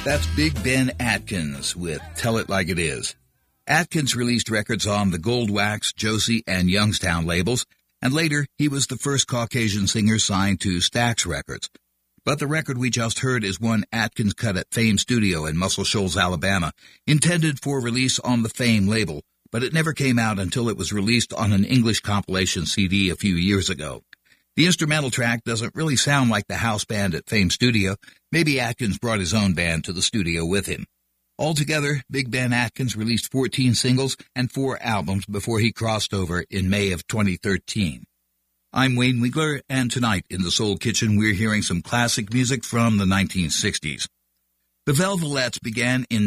That's Big Ben Atkins with Tell It Like It Is. Atkins released records on the Gold Wax, Josie, and Youngstown labels, and later he was the first Caucasian singer signed to Stax Records. But the record we just heard is one Atkins cut at Fame Studio in Muscle Shoals, Alabama, intended for release on the Fame label, but it never came out until it was released on an English compilation CD a few years ago. The instrumental track doesn't really sound like the house band at Fame Studio. Maybe Atkins brought his own band to the studio with him. Altogether, Big Ben Atkins released 14 singles and 4 albums before he crossed over in May of 2013. I'm Wayne Wiegler, and tonight in the Soul Kitchen we're hearing some classic music from the 1960s. The Velvelettes began in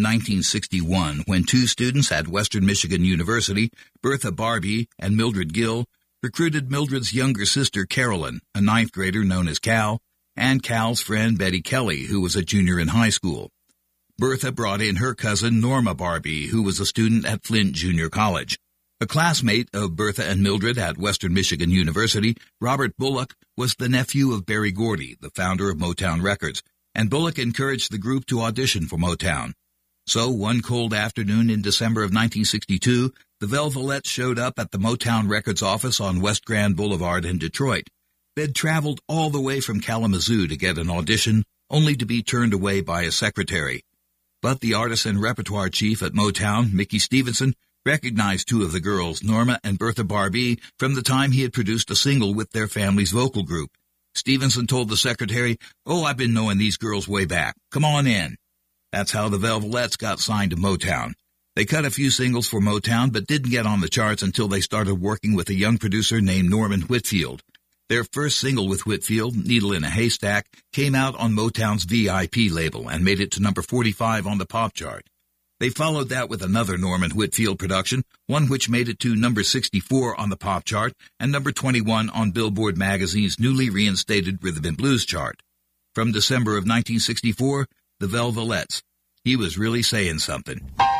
1961 when 2 students at Western Michigan University, Bertha Barbee and Mildred Gill, recruited Mildred's younger sister Carolyn, a 9th grader known as Cal, and Cal's friend Betty Kelly, who was a junior in high school. Bertha brought in her cousin Norma Barbee, who was a student at Flint Junior College. A classmate of Bertha and Mildred at Western Michigan University, Robert Bullock, was the nephew of Berry Gordy, the founder of Motown Records, and Bullock encouraged the group to audition for Motown. So one cold afternoon in December of 1962, the Velvelettes showed up at the Motown Records office on West Grand Boulevard in Detroit. They'd traveled all the way from Kalamazoo to get an audition, only to be turned away by a secretary. But the artist and repertoire chief at Motown, Mickey Stevenson, recognized 2 of the girls, Norma and Bertha Barbee, from the time he had produced a single with their family's vocal group. Stevenson told the secretary, "Oh, I've been knowing these girls way back. Come on in." That's how the Velvelettes got signed to Motown. They cut a few singles for Motown, but didn't get on the charts until they started working with a young producer named Norman Whitfield. Their first single with Whitfield, Needle in a Haystack, came out on Motown's VIP label and made it to number 45 on the pop chart. They followed that with another Norman Whitfield production, one which made it to number 64 on the pop chart and number 21 on Billboard magazine's newly reinstated Rhythm and Blues chart. From December of 1964, the Velvelettes. He was really saying something.